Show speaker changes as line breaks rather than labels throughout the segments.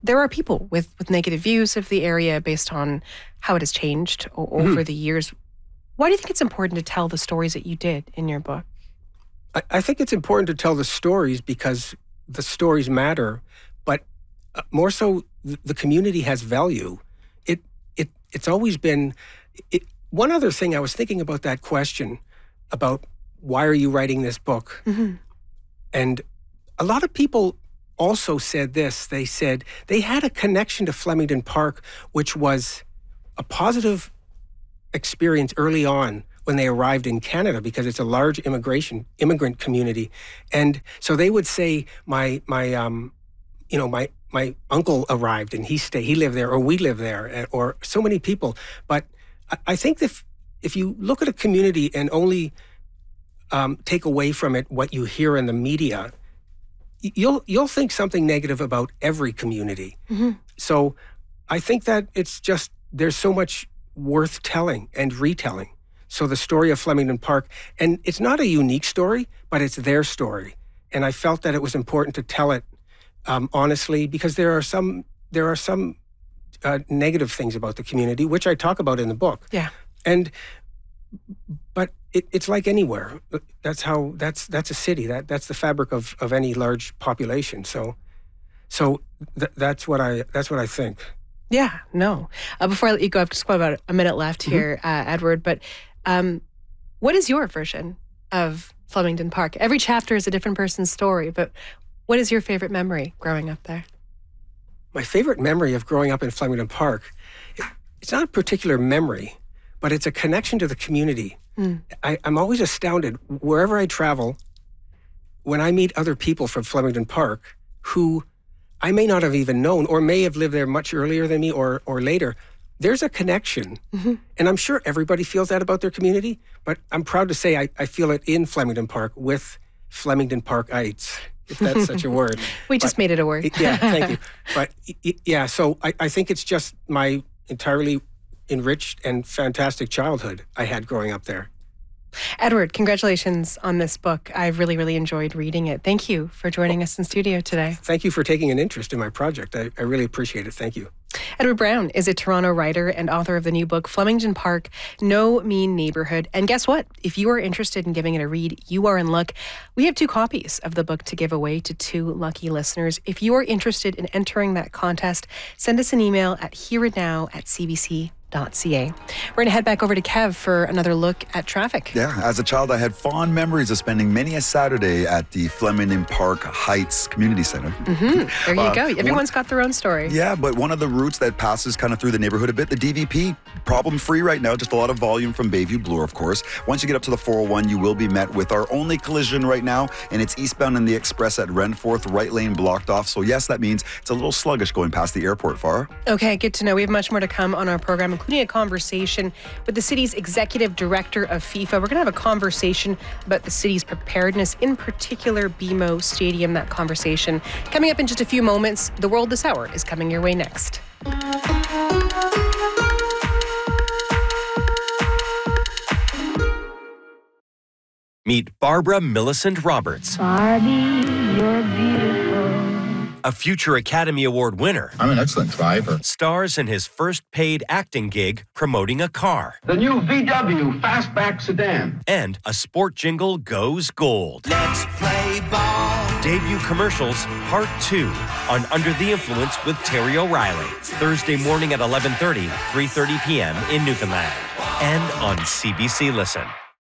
there are people with negative views of the area based on how it has changed over the years. Why do you think it's important to tell the stories that you did in your book?
I think it's important to tell the stories because the stories matter, but more so, the community has value. It's always been... One other thing, I was thinking about that question about why are you writing this book?
Mm-hmm.
And a lot of people also said this. They said they had a connection to Flemington Park, which was a positive experience early on when they arrived in Canada because it's a large immigrant community. And so they would say, my uncle arrived and he lived there, or we live there, or so many people. But I think that if you look at a community and only take away from it what you hear in the media, you'll think something negative about every community.
Mm-hmm.
So I think that it's just, there's so much worth telling and retelling. So the story of Flemington Park, and it's not a unique story, but it's their story. And I felt that it was important to tell it honestly, because there are some negative things about the community, which I talk about in the book.
Yeah.
But it's like anywhere. That's a city. That's the fabric of any large population. So that's what I think.
Yeah. No. Before I let you go, I've just got about a minute left here, Edward. But what is your version of Flemington Park? Every chapter is a different person's story, but what is your favorite memory growing up there?
My favorite memory of growing up in Flemington Park, it's not a particular memory, but it's a connection to the community. I'm always astounded wherever I travel when I meet other people from Flemington Park who I may not have even known or may have lived there much earlier than me or later. There's a connection.
Mm-hmm.
And I'm sure everybody feels that about their community, but I'm proud to say I feel it in Flemington Park with Flemington Parkites, if that's such a word.
We just made it a word.
Yeah, thank you. But yeah, so I think it's just my entirely enriched and fantastic childhood I had growing up there.
Edward, congratulations on this book. I've really, really enjoyed reading it. Thank you for joining us in studio today.
Thank you for taking an interest in my project. I really appreciate it. Thank you.
Edward Brown is a Toronto writer and author of the new book, Flemington Park, No Mean Neighborhood. And guess what? If you are interested in giving it a read, you are in luck. We have 2 copies of the book to give away to 2 lucky listeners. If you are interested in entering that contest, send us an email at hereandnow@cbc.ca. We're going to head back over to Kev for another look at traffic.
Yeah, as a child, I had fond memories of spending many a Saturday at the Flemington Park Heights Community Center.
Mm-hmm. There you go. Everyone's got their own story.
Yeah, but one of the routes that passes kind of through the neighborhood a bit, the DVP, problem-free right now, just a lot of volume from Bayview Bloor, of course. Once you get up to the 401, you will be met with our only collision right now, and it's eastbound in the Express at Renforth, right lane blocked off. So yes, that means it's a little sluggish going past the airport, Farah.
Okay, good to know. We have much more to come on our program, including a conversation with the city's executive director of FIFA. We're going to have a conversation about the city's preparedness, in particular BMO Stadium. That conversation coming up in just a few moments. The World This Hour is coming your way next.
Meet Barbara Millicent Roberts.
Barbie, you're beautiful.
A future Academy Award winner.
I'm an excellent driver.
Stars in his first paid acting gig promoting a car.
The new VW Fastback sedan.
And a sport jingle goes gold.
Let's play ball.
Debut commercials, part 2 on Under the Influence with Terry O'Reilly. Thursday morning at 11:30, 3:30 p.m. in Newfoundland. And on CBC Listen.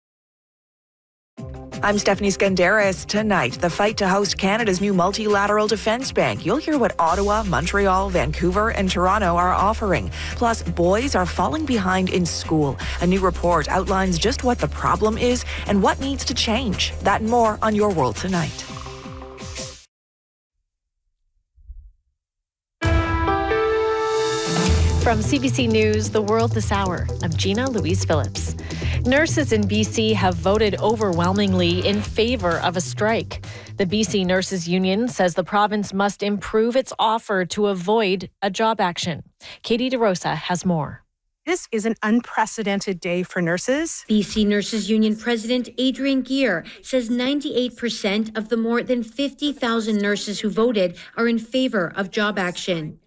I'm Stephanie Skandaris. Tonight, the fight to host Canada's new multilateral defense bank. You'll hear what Ottawa, Montreal, Vancouver, and Toronto are offering. Plus, boys are falling behind in school. A new report outlines just what the problem is and what needs to change. That and more on Your World Tonight.
From CBC News, The World This Hour, I'm Gina Louise Phillips. Nurses in BC have voted overwhelmingly in favor of a strike. The BC Nurses Union says the province must improve its offer to avoid a job action. Katie DeRosa has more.
This is an unprecedented day for nurses.
BC Nurses Union President Adrian Gear says 98% of the more than 50,000 nurses who voted are in favor of job action.